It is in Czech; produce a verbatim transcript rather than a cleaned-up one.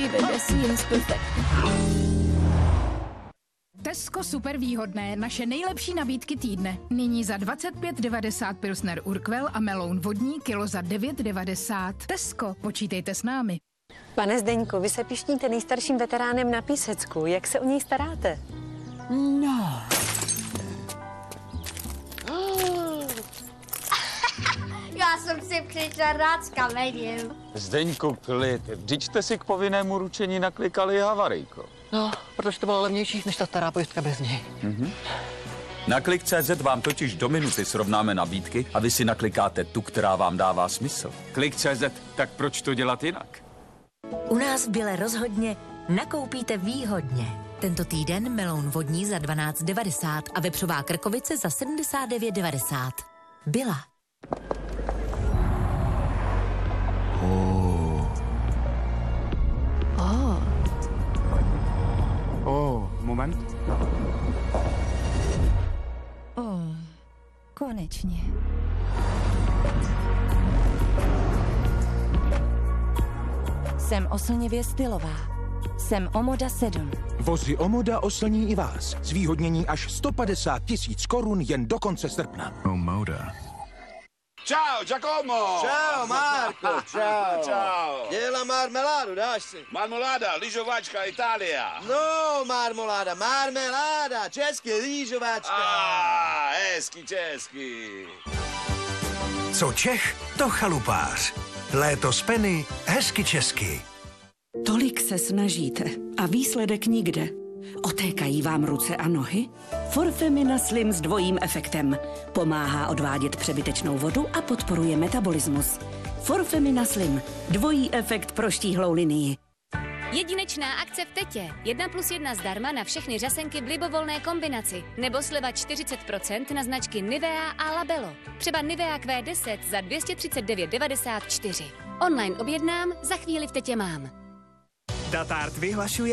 Even their skin's perfect. Tesco super výhodné, naše nejlepší nabídky týdne. Nyní za dvacet pět devadesát Pilsner Urquell a meloun vodní kilo za devět devadesát. Tesco, počítejte s námi. Pane Zdeňku, vy se pišníte nejstarším veteránem na Písecku. Jak se o něj staráte? No. Já jsem si přišel rád s kamením. Zdeňku, klid. Vždyť jste si k povinnému ručení naklikali havarijko. No, protože to bylo levnější než ta stará pojistka bez něj. Mhm. Na Klik tečka cé zet vám totiž do minuty srovnáme nabídky a vy si naklikáte tu, která vám dává smysl. Klik tečka cé zet, tak proč to dělat jinak? U nás v Bile rozhodně nakoupíte výhodně. Tento týden meloun vodní za dvanáct devadesát a vepřová krkovice za sedmdesát devět devadesát. Bila. Oh. Oh. Oh, moment. Oh, konečně. Jsem oslnivě stylová. Jsem Omoda sedm. Vozy Omoda oslní i vás. Zvýhodnění až sto padesát tisíc korun jen do konce srpna. Omoda. Ciao, Giacomo! Ciao, Marco! Ciao! Ciao! Děla marmeládu, dáš si? Marmoláda, lyžovačka, Itálie. No, marmoláda, marmeláda, český lyžovačka. Ah, hezky, česky. Co Čech, to chalupář. Léto z Penny, hezky česky. Tolik se snažíte a výsledek nikde. Otékají vám ruce a nohy? Forfemina Slim s dvojím efektem. Pomáhá odvádět přebytečnou vodu a podporuje metabolismus. Forfemina Slim. Dvojí efekt pro štíhlou linii. Jedinečná akce v Tetě. Jedna plus jedna zdarma na všechny řasenky v libovolné kombinaci. Nebo sleva čtyřicet procent na značky Nivea a Labello. Třeba Nivea Q deset za dvě stě třicet devět devadesát čtyři. Online objednám, za chvíli v Tetě mám. Datart vyhlašuje